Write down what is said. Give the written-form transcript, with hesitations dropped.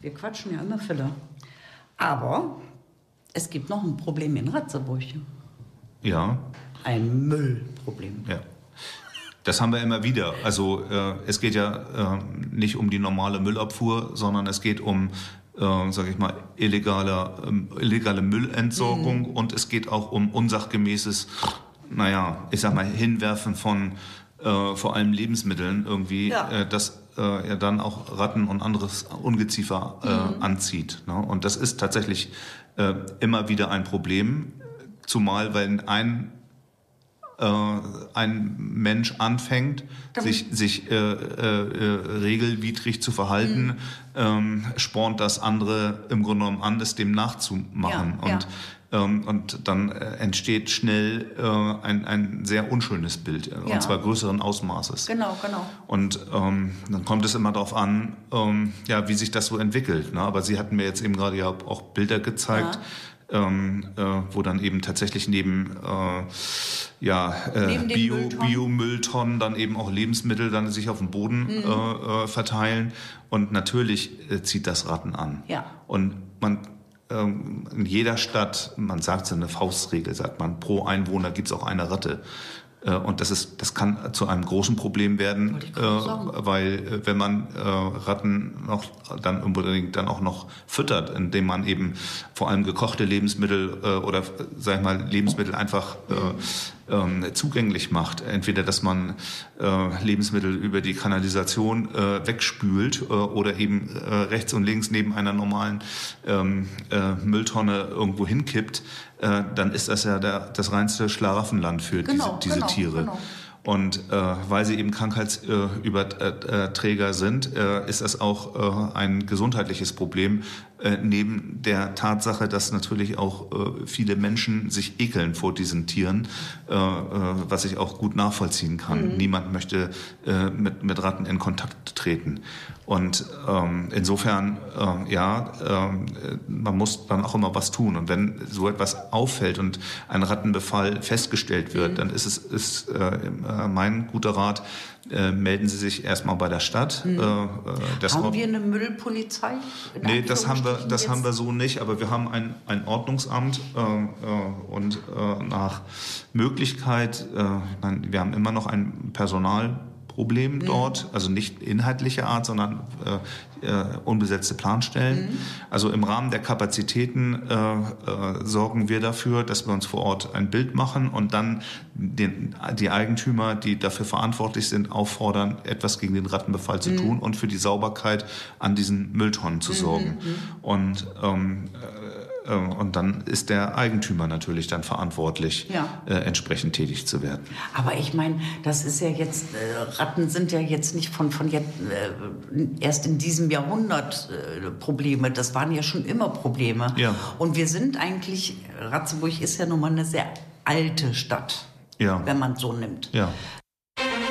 Wir quatschen ja immer Fülle. Aber es gibt noch ein Problem in Ratzeburg. Ja. Ein Müllproblem. Ja. Das haben wir immer wieder. Also es geht ja nicht um die normale Müllabfuhr, sondern es geht um, sage ich mal, illegale Müllentsorgung und es geht auch um unsachgemäßes, ich sag mal, Hinwerfen von vor allem Lebensmitteln irgendwie, das ja dann auch Ratten und anderes Ungeziefer anzieht. Ne? Und das ist tatsächlich immer wieder ein Problem, zumal wenn ein Mensch anfängt, sich regelwidrig zu verhalten, spornt das andere im Grunde genommen an, es dem nachzumachen. Und dann entsteht schnell ein sehr unschönes Bild, und zwar größeren Ausmaßes. Genau. Und dann kommt es immer darauf an, wie sich das so entwickelt. Ne? Aber Sie hatten mir jetzt eben gerade ja auch Bilder gezeigt, wo dann eben tatsächlich neben Biomülltonnen dann eben auch Lebensmittel dann sich auf dem Boden verteilen. Und natürlich zieht das Ratten an. Ja. Und man in jeder Stadt, man sagt so eine Faustregel, sagt man, pro Einwohner gibt es auch eine Ratte. Und das kann zu einem großen Problem werden, weil wenn man Ratten dann unbedingt dann auch noch füttert, indem man eben vor allem gekochte Lebensmittel oder sag ich mal Lebensmittel einfach zugänglich macht. Entweder, dass man Lebensmittel über die Kanalisation wegspült oder eben rechts und links neben einer normalen Mülltonne irgendwo hinkippt, dann ist das ja das reinste Schlaraffenland für diese Tiere. Genau. Und weil sie eben Krankheitsüberträger sind, ist das auch ein gesundheitliches Problem, neben der Tatsache, dass natürlich auch viele Menschen sich ekeln vor diesen Tieren, was ich auch gut nachvollziehen kann. Niemand möchte mit Ratten in Kontakt treten. Und insofern, man muss dann auch immer was tun. Und wenn so etwas auffällt und ein Rattenbefall festgestellt wird, dann ist mein guter Rat, melden Sie sich erstmal bei der Stadt. Haben wir eine Müllpolizei? Nee, das haben wir so nicht, aber wir haben ein Ordnungsamt und nach Möglichkeit, wir haben immer noch ein Personalproblem dort, also nicht inhaltlicher Art, sondern unbesetzte Planstellen. Also im Rahmen der Kapazitäten sorgen wir dafür, dass wir uns vor Ort ein Bild machen und dann die Eigentümer, die dafür verantwortlich sind, auffordern, etwas gegen den Rattenbefall zu tun und für die Sauberkeit an diesen Mülltonnen zu sorgen. Und dann ist der Eigentümer natürlich dann verantwortlich, entsprechend tätig zu werden. Aber ich meine, das ist ja jetzt, Ratten sind ja jetzt nicht von jetzt, erst in diesem Jahrhundert Probleme. Das waren ja schon immer Probleme. Ja. Und wir sind eigentlich, Ratzeburg ist ja nun mal eine sehr alte Stadt. Ja. Wenn man es so nimmt. Ja.